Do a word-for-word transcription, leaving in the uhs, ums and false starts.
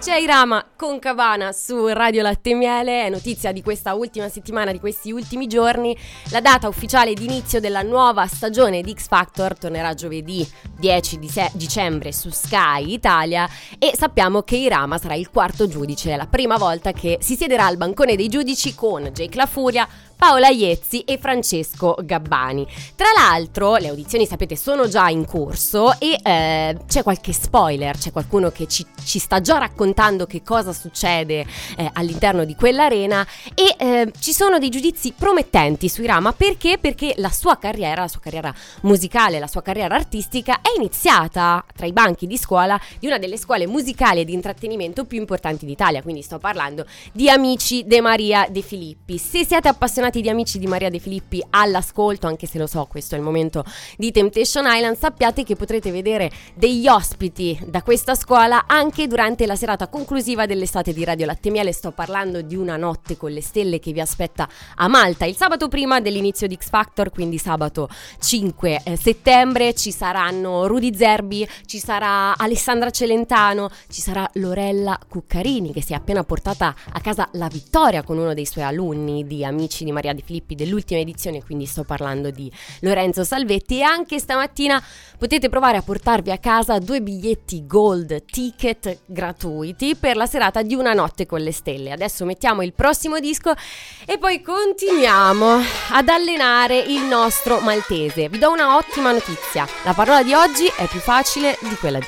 C'è Irama con Cabana su Radio Latte e Miele, è notizia di questa ultima settimana, di questi ultimi giorni. La data ufficiale di inizio della nuova stagione di X Factor tornerà giovedì dieci dicembre su Sky Italia e sappiamo che Irama sarà il quarto giudice, è la prima volta che si siederà al bancone dei giudici con Jake La Furia, Paola Iezzi e Francesco Gabbani. Tra l'altro le audizioni, sapete, sono già in corso e eh, c'è qualche spoiler, c'è qualcuno che ci, ci sta già raccontando che cosa succede eh, all'interno di quell'arena e eh, ci sono dei giudizi promettenti su Irama. Perché? Perché la sua carriera, la sua carriera musicale, la sua carriera artistica è iniziata tra i banchi di scuola di una delle scuole musicali e di intrattenimento più importanti d'Italia, quindi sto parlando di Amici De Maria De Filippi. Se siete appassionati di Amici di Maria De Filippi all'ascolto, anche se lo so, questo è il momento di Temptation Island, sappiate che potrete vedere degli ospiti da questa scuola anche durante la serata conclusiva dell'estate di Radio Latte e Miele. Sto parlando di Una notte con le stelle che vi aspetta a Malta il sabato prima dell'inizio di X Factor, quindi sabato cinque settembre. Ci saranno Rudy Zerbi, ci sarà Alessandra Celentano, ci sarà Lorella Cuccarini che si è appena portata a casa la vittoria con uno dei suoi alunni di Amici di Maria De Filippi dell'ultima edizione, quindi sto parlando di Lorenzo Salvetti. E anche stamattina potete provare a portarvi a casa due biglietti gold ticket gratuiti per la serata di Una notte con le stelle. Adesso mettiamo il prossimo disco e poi continuiamo ad allenare il nostro maltese. Vi do una ottima notizia: la parola di oggi è più facile di quella di